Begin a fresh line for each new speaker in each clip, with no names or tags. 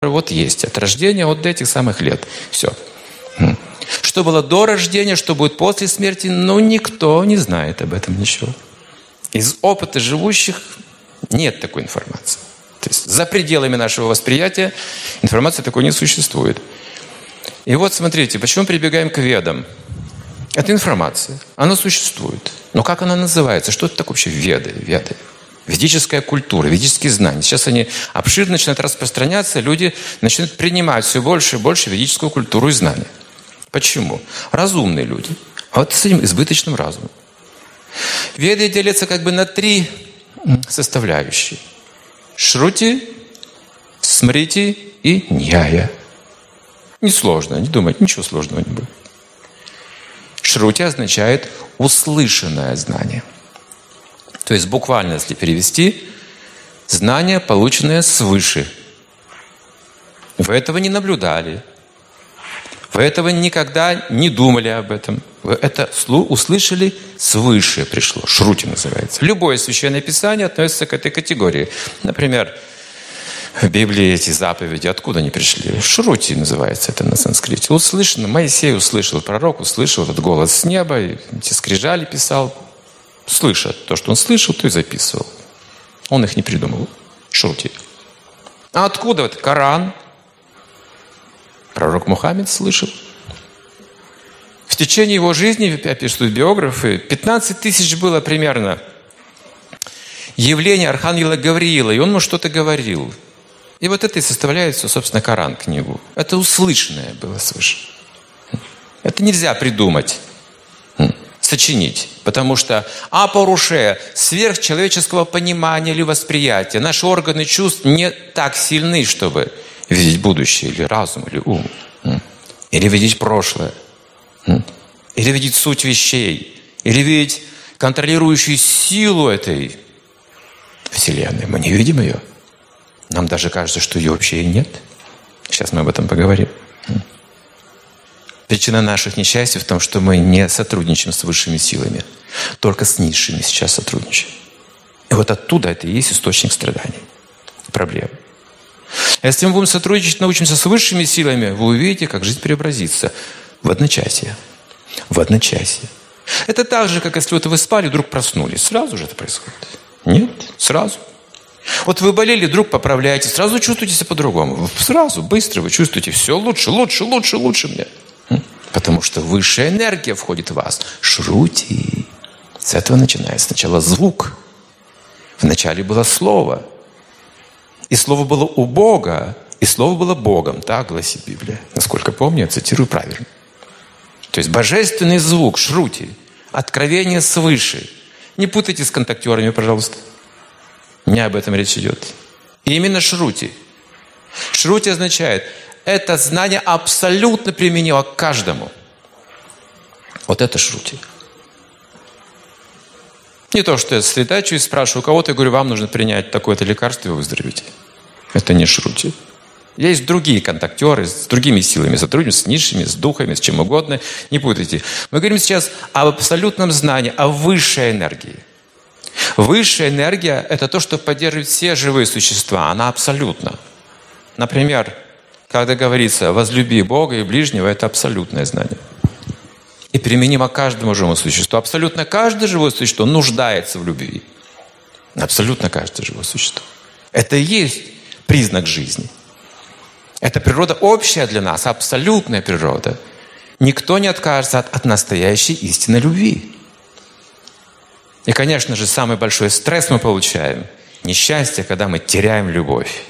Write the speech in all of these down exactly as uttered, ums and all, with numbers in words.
вот есть от рождения, вот до этих самых лет. Все. Что было до рождения, что будет после смерти, ну, никто не знает об этом ничего. Из опыта живущих нет такой информации. То есть за пределами нашего восприятия информации такой не существует. И вот смотрите, почему прибегаем к ведам? Это информация, она существует. Но как она называется? Что это такое вообще веды? Веды? Ведическая культура, ведические знания. Сейчас они обширно начинают распространяться, люди начинают принимать все больше и больше ведическую культуру и знания. Почему? Разумные люди. А вот с этим избыточным разумом. Веды делятся как бы на три составляющие. Шрути, смрити и ньяя. Несложно, не думайте, ничего сложного не будет. Шрути означает услышанное знание. То есть буквально, если перевести, знание, полученное свыше. Вы этого не наблюдали. Вы этого никогда не думали об этом. Вы это услышали свыше пришло. Шрути называется. Любое священное писание относится к этой категории. Например, в Библии эти заповеди, откуда они пришли? Шрути называется это на санскрите. Услышано, Моисей услышал, пророк услышал этот голос с неба, и эти скрижали писал. Слыша то, что он слышал, то и записывал. Он их не придумал. Шрути. А откуда это? Коран. Пророк Мухаммед слышал. В течение его жизни, описывают биографы, пятнадцать тысяч было примерно явление архангела Гавриила, и он ему что-то говорил. И вот это и составляется, собственно, Коран, книгу. Это услышанное было свыше. Это нельзя придумать, сочинить. Потому что апоруше, сверхчеловеческого понимания или восприятия, наши органы чувств не так сильны, чтобы видеть будущее, или разум, или ум. Или видеть прошлое. Или видеть суть вещей. Или видеть контролирующую силу этой Вселенной. Мы не видим ее. Нам даже кажется, что ее вообще и нет. Сейчас мы об этом поговорим. Причина наших несчастий в том, что мы не сотрудничаем с высшими силами. Только с низшими сейчас сотрудничаем. И вот оттуда это и есть источник страданий. Проблем. Если мы будем сотрудничать, научимся с высшими силами, вы увидите, как жизнь преобразится в одночасье. В одночасье. Это так же, как если вот вы спали, вдруг проснулись. Сразу же это происходит? Нет, сразу. Вот вы болели, вдруг поправляете, сразу чувствуете себя по-другому. Сразу, быстро вы чувствуете все лучше, лучше, лучше, лучше мне. Потому что высшая энергия входит в вас. Шрути. С этого начинается сначала звук. Вначале было слово. И слово было у Бога, и слово было Богом. Так гласит Библия. Насколько помню, я цитирую правильно. То есть божественный звук, шрути, откровение свыше. Не путайте с контактерами, пожалуйста. Не об этом речь идет. И именно шрути. Шрути означает, это знание абсолютно применимо к каждому. Вот это шрути. Не то, что я слетачу и спрашиваю кого-то, и говорю, вам нужно принять такое-то лекарство, и вы выздоровеете. Это не шрути. Есть другие контактеры, с другими силами сотрудничают, с низшими, с духами, с чем угодно. Не путайте. Мы говорим сейчас об абсолютном знании, о высшей энергии. Высшая энергия – это то, что поддерживает все живые существа. Она абсолютна. Например, когда говорится «возлюби Бога и ближнего», это абсолютное знание. И применимо к каждому живому существу. Абсолютно каждое живое существо нуждается в любви. Абсолютно каждое живое существо. Это и есть признак жизни. Это природа общая для нас, абсолютная природа. Никто не откажется от, от настоящей истинной любви. И, конечно же, самый большой стресс мы получаем. Несчастье, когда мы теряем любовь.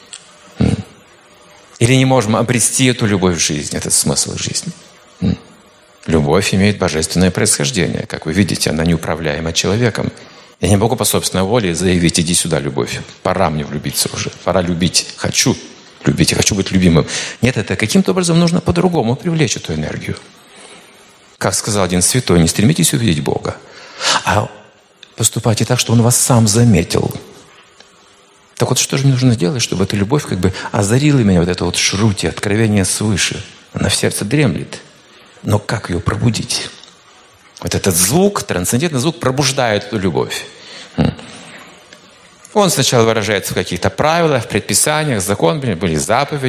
Или не можем обрести эту любовь в жизни, этот смысл жизни. Любовь имеет божественное происхождение. Как вы видите, она неуправляема человеком. Я не могу по собственной воле заявить, иди сюда, любовь. Пора мне влюбиться уже. Пора любить. Хочу любить. Я хочу быть любимым. Нет, это каким-то образом нужно по-другому привлечь эту энергию. Как сказал один святой, не стремитесь увидеть Бога, а поступайте так, что Он вас сам заметил. Так вот, что же мне нужно сделать, чтобы эта любовь как бы озарила меня, вот это вот шрути, откровение свыше. Она в сердце дремлет. Но как ее пробудить? Вот этот звук, трансцендентный звук, пробуждает эту любовь. Он сначала выражается в каких-то правилах, предписаниях, законах, были заповеди.